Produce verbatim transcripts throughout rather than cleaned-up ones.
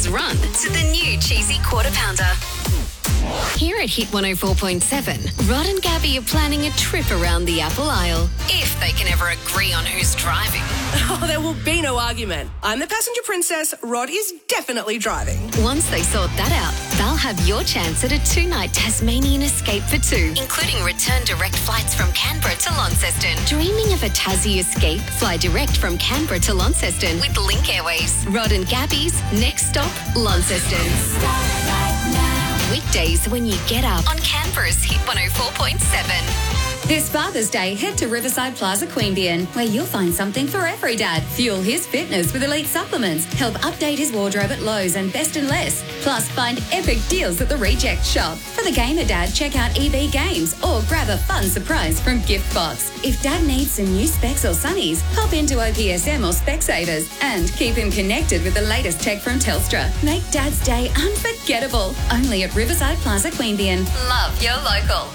has run to the new cheesy quarter pounder. Here at Hit one oh four point seven, Rod and Gabby are planning a trip around the Apple Isle, if they can ever agree on who's driving. Oh, there will be no argument. I'm the passenger princess. Rod is definitely driving. Once they sort that out, they'll have your chance at a two-night Tasmanian escape for two, including return direct flights from Canberra to Launceston. Dreaming of a Tassie escape? Fly direct from Canberra to Launceston with Link Airways. Rod and Gabby's next stop, Launceston. Weekdays when you get up on Canberra's Hit one oh four point seven. This Father's Day, head to Riverside Plaza Queanbeyan, where you'll find something for every dad. Fuel his fitness with elite supplements, help update his wardrobe at Lowe's and Best and Less. Plus, find epic deals at the Reject Shop. For the gamer dad, check out E B Games or grab a fun surprise from Giftbox. If dad needs some new specs or sunnies, pop into O P S M or Specsavers and keep him connected with the latest tech from Telstra. Make Dad's day unforgettable. Only at Riverside Plaza Queanbeyan. Love your local.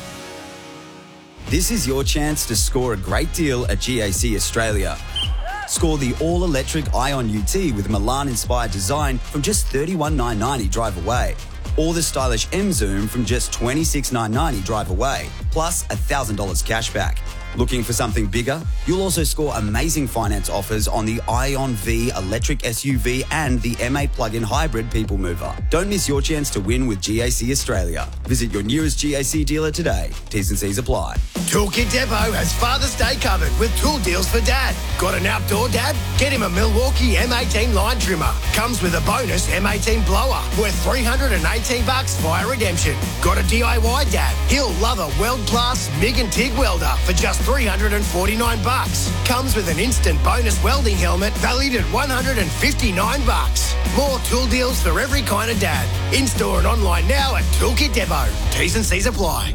This is your chance to score a great deal at G A C Australia. Score the all-electric Ion U T with Milan-inspired design from just thirty-one thousand nine hundred ninety drive away. Or the stylish M Zoom from just twenty-six thousand nine hundred ninety drive away, plus one thousand dollars cash back. Looking for something bigger? You'll also score amazing finance offers on the Ion V electric S U V and the M eight plug-in hybrid people mover. Don't miss your chance to win with G A C Australia. Visit your nearest G A C dealer today. T's and C's apply. Toolkit Depot has Father's Day covered with tool deals for Dad. Got an outdoor dad? Get him a Milwaukee M eighteen line trimmer. Comes with a bonus M eighteen blower worth three hundred eighteen bucks via redemption. Got a D I Y dad? He'll love a world-class MIG and TIG welder for just three hundred forty-nine bucks. Comes with an instant bonus welding helmet valued at one hundred fifty-nine bucks. More tool deals for every kind of dad. In-store and online now at Toolkit Depot. T's and C's apply.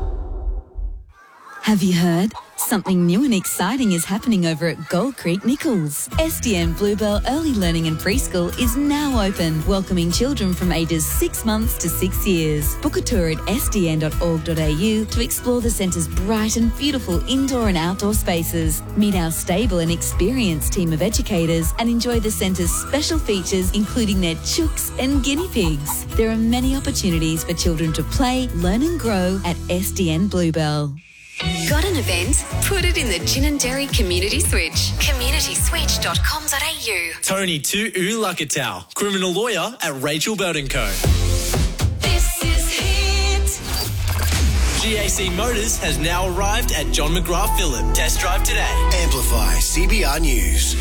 Have you heard? Something new and exciting is happening over at Gold Creek Nichols. S D N Bluebell Early Learning and Preschool is now open, welcoming children from ages six months to six years. Book a tour at s d n dot org dot a u to explore the centre's bright and beautiful indoor and outdoor spaces. Meet our stable and experienced team of educators and enjoy the centre's special features, including their chooks and guinea pigs. There are many opportunities for children to play, learn and grow at S D N Bluebell. Got an event? Put it in the Gin and Dairy Community Switch. community switch dot com dot a u. Tony Tu Ulakatau, criminal lawyer at Rachel Bird and Co. This is Hit. G A C Motors has now arrived at John McGrath Phillip. Test drive today. Amplify C B R News.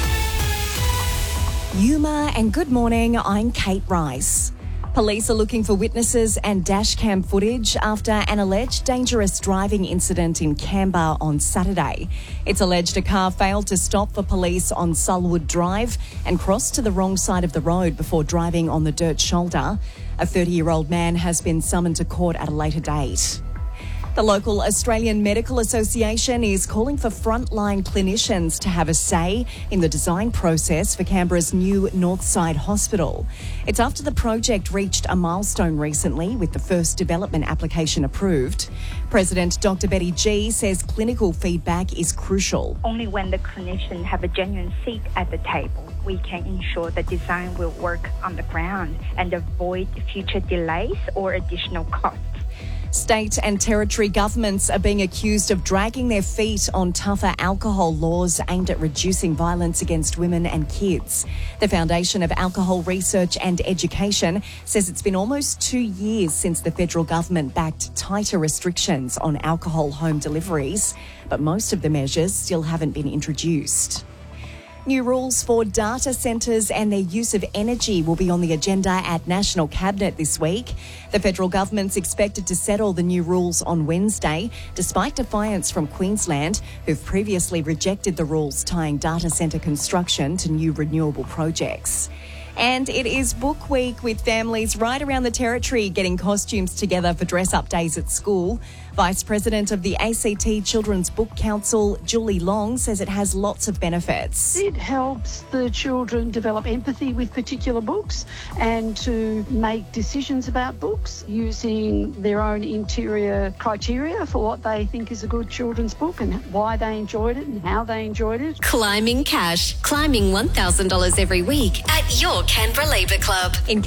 Yuma and good morning, I'm Kate Rice. Police are looking for witnesses and dashcam footage after an alleged dangerous driving incident in Canberra on Saturday. It's alleged a car failed to stop for police on Sulwood Drive and crossed to the wrong side of the road before driving on the dirt shoulder. A thirty-year-old man has been summoned to court at a later date. The local Australian Medical Association is calling for frontline clinicians to have a say in the design process for Canberra's new Northside Hospital. It's after the project reached a milestone recently with the first development application approved. President Doctor Betty G says clinical feedback is crucial. Only when the clinicians have a genuine seat at the table, we can ensure the design will work on the ground and avoid future delays or additional costs. State and territory governments are being accused of dragging their feet on tougher alcohol laws aimed at reducing violence against women and kids. The Foundation of Alcohol Research and Education says it's been almost two years since the federal government backed tighter restrictions on alcohol home deliveries, but most of the measures still haven't been introduced. New rules for data centres and their use of energy will be on the agenda at National Cabinet this week. The federal government's expected to settle the new rules on Wednesday, despite defiance from Queensland, who've previously rejected the rules tying data centre construction to new renewable projects. And it is Book Week with families right around the territory getting costumes together for dress-up days at school. Vice President of the A C T Children's Book Council, Julie Long, says it has lots of benefits. It helps the children develop empathy with particular books and to make decisions about books using their own interior criteria for what they think is a good children's book and why they enjoyed it and how they enjoyed it. Climbing cash. Climbing one thousand dollars every week at your Canberra Labour Club. In